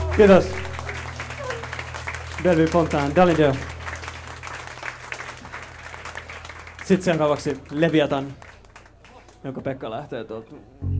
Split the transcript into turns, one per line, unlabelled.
Kiitos. Bellevue Fontaine, Dalindio. Sitten seuraavaksi Leviathan, jonka Pekka lähtee tuolta.